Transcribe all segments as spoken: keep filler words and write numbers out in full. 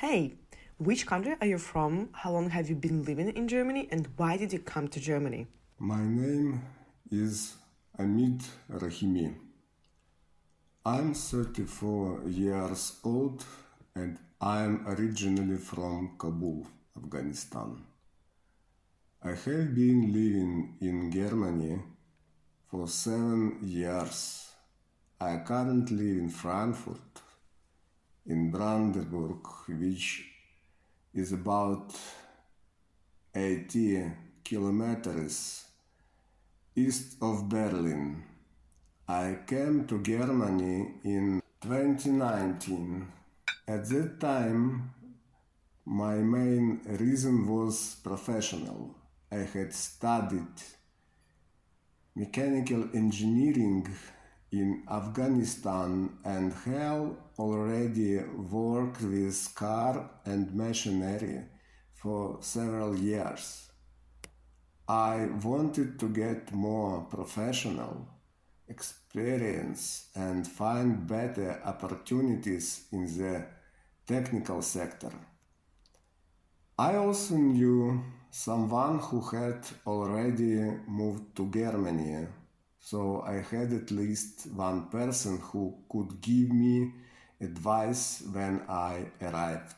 Hey, which country are you from? How long have you been living in Germany and why did you come to Germany? My name is Amit Rahimi. I'm thirty-four years old and I'm originally from Kabul, Afghanistan. I have been living in Germany for seven years. I currently live in Frankfurt, in Brandenburg, which is about eighty kilometers east of Berlin. I came to Germany in twenty nineteen. At that time, my main reason was professional. I had studied mechanical engineering in Afghanistan and have already worked with car and machinery for several years. I wanted to get more professional experience and find better opportunities in the technical sector. I also knew someone who had already moved to Germany, so I had at least one person who could give me advice when I arrived.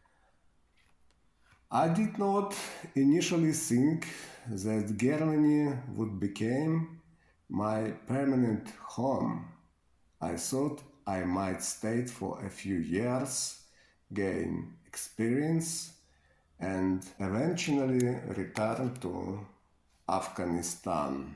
I did not initially think that Germany would become my permanent home. I thought I might stay for a few years, gain experience, and eventually return to Afghanistan.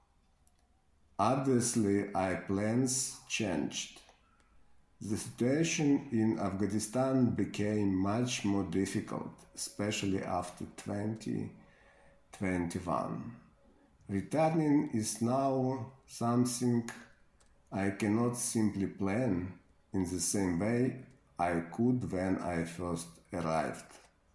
Obviously, our plans changed. The situation in Afghanistan became much more difficult, especially after twenty twenty-one. Returning is now something I cannot simply plan in the same way I could when I first arrived.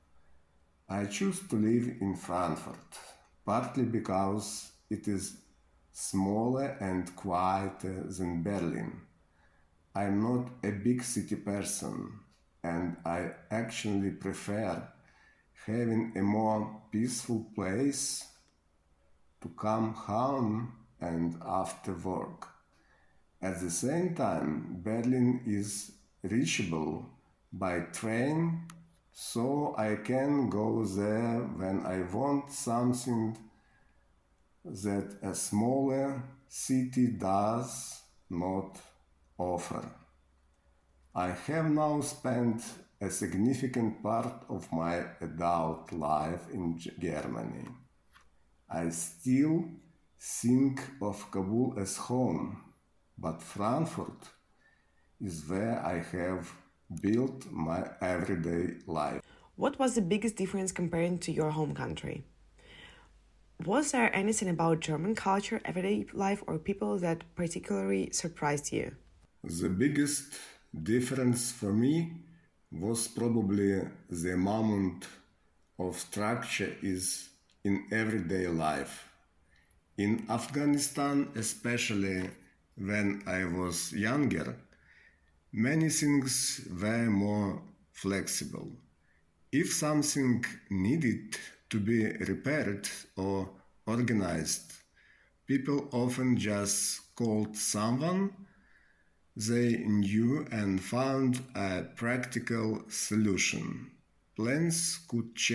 I choose to live in Frankfurt, partly because it is smaller and quieter than Berlin. I'm not a big city person, and I actually prefer having a more peaceful place to come home and after work. At the same time, Berlin is reachable by train, so I can go there when I want something that a smaller city does not offer. I have now spent a significant part of my adult life in Germany. I still think of Kabul as home, but Frankfurt is where I have built my everyday life. What was the biggest difference comparing to your home country? Was there anything about German culture, everyday life, or people that particularly surprised you? The biggest difference for me was probably the amount of structure is in everyday life. In Afghanistan, especially when I was younger, many things were more flexible. If something needed to be repaired or organized, people often just called someone they knew and found a practical solution. Plans could change.